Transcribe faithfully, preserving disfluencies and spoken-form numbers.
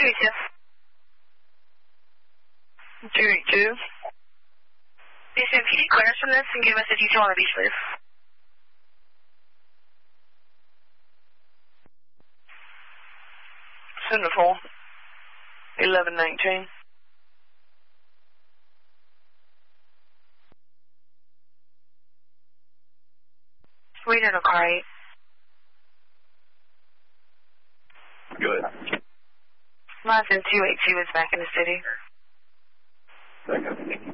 two. two eight two. B C M P D, clearance from this and give us a detail on the beach, please. Center four. eleven nineteen. Read it, car eight. Good. Mountain two eight two is back in the city. Second.